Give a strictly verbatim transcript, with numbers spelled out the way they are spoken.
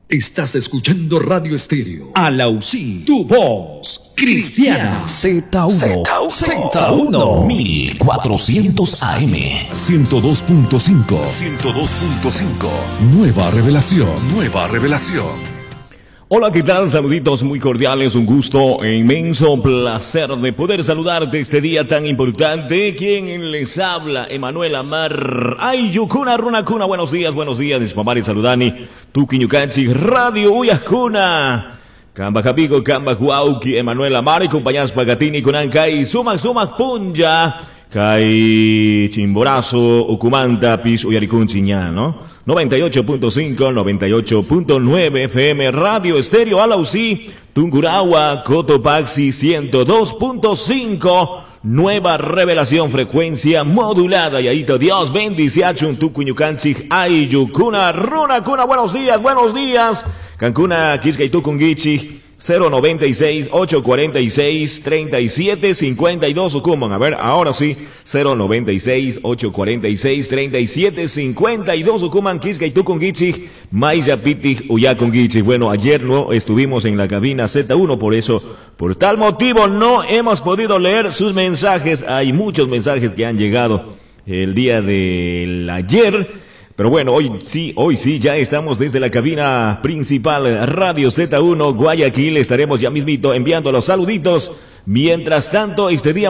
Estás escuchando Radio Estéreo. Alausí, tu voz cristiana. Z uno, Z uno, mil cuatrocientos A M. ciento dos punto cinco. ciento dos punto cinco. Nueva revelación. Nueva revelación. Hola, ¿qué tal? Saluditos muy cordiales, un gusto e inmenso placer de poder saludarte este día tan importante. ¿Quién les habla? Emanuel Amar. Ay, Yukuna, Runakuna, buenos días, buenos días, Nispamari Saludani, Tuquiñucanchi, Radio Uyascuna. Kamba Capico, Kamba Guauki, Emanuel Amar y compañías Pagatini, Kunankai, Sumac, Sumac, Punja, Kai, Chimborazo, Ucumanta, Pis, Uyaricun, Chiñá, ¿no? noventa y ocho punto cinco, noventa y ocho punto nueve F M, Radio Estéreo, Alausí, Tungurahua, Cotopaxi, ciento dos punto cinco, Nueva Revelación, frecuencia modulada. Y ahí Dios bendice a Chuntucuñucanchik, Ayucuna, Runacuna, buenos días, buenos días. Cancuna, Quiscaytucunguichi, cero noventa y seis, ochocientos cuarenta y seis, treinta y siete cincuenta y dos. Ocuman, a ver, ahora sí, cero noventa y seis, ochocientos cuarenta y seis, treinta y siete cincuenta y dos. Ocuman, Quiscaytucunguichi, Mayapitich, Uyacunguichi. Bueno, ayer no estuvimos en la cabina Z uno, por eso, por tal motivo, no hemos podido leer sus mensajes. Hay muchos mensajes que han llegado el día del ayer. Pero bueno, hoy sí, hoy sí, ya estamos desde la cabina principal Radio Z uno Guayaquil. Estaremos ya mismito enviando los saluditos. Mientras tanto, este día